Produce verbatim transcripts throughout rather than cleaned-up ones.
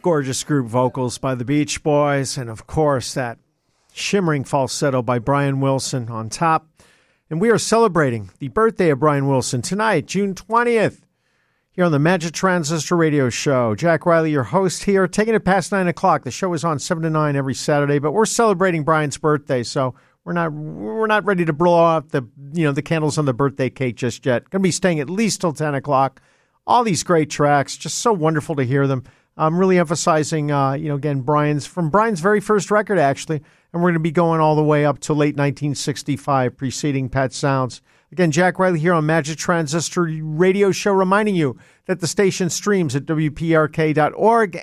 Gorgeous group vocals by the Beach Boys, and of course that shimmering falsetto by Brian Wilson on top. And we are celebrating the birthday of Brian Wilson tonight, June twentieth, here on the Magic Transistor Radio Show. Jack Riley, your host here, taking it past nine o'clock. The show is on seven to nine every Saturday, but we're celebrating Brian's birthday, so we're not we're not ready to blow out the you know the candles on the birthday cake just yet. Going to be staying at least till ten o'clock. All these great tracks, just so wonderful to hear them. I'm really emphasizing, uh, you know, again, Brian's from Brian's very first record, actually, and we're going to be going all the way up to late nineteen sixty-five, preceding Pet Sounds. Again, Jack Riley here on Magic Transistor Radio Show, reminding you that the station streams at W P R K dot org,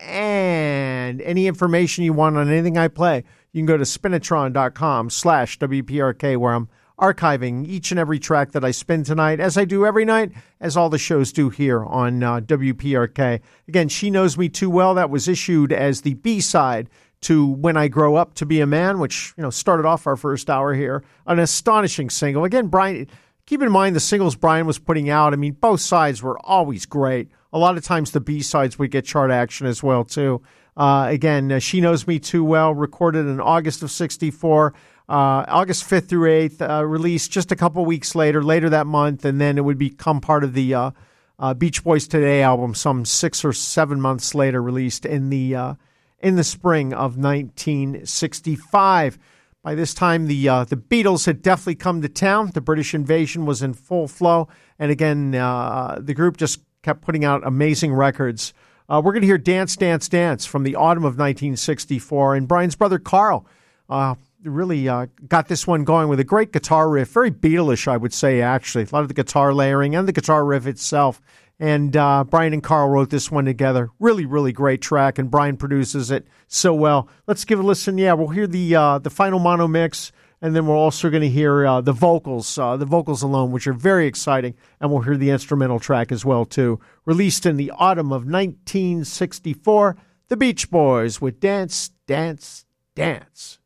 and any information you want on anything I play, you can go to spinatron dot com slash W P R K, where I'm archiving each and every track that I spin tonight, as I do every night, as all the shows do here on uh, W P R K. Again, She Knows Me Too Well, that was issued as the B-side to When I Grow Up to Be a Man, which, you know, started off our first hour here. An astonishing single. Again, Brian, keep in mind the singles Brian was putting out, I mean, both sides were always great. A lot of times the B-sides would get chart action as well, too. Uh, again, uh, She Knows Me Too Well, recorded in August of sixty-four. Uh, August fifth through eighth, uh, released just a couple weeks later, later that month, and then it would become part of the uh, uh, Beach Boys Today album some six or seven months later, released in the uh, in the spring of nineteen sixty-five. By this time, the uh, the Beatles had definitely come to town. The British invasion was in full flow, and again, uh, the group just kept putting out amazing records. Uh, we're going to hear Dance, Dance, Dance from the autumn of nineteen sixty-four, and Brian's brother Carl uh really uh, got this one going with a great guitar riff, very Beatles-ish, I would say, actually. A lot of the guitar layering and the guitar riff itself. And uh, Brian and Carl wrote this one together. Really, really great track, and Brian produces it so well. Let's give it a listen. Yeah, we'll hear the uh, the final mono mix, and then we're also going to hear uh, the vocals, uh, the vocals alone, which are very exciting, and we'll hear the instrumental track as well, too. Released in the autumn of nineteen sixty-four, the Beach Boys with Dance, Dance, Dance.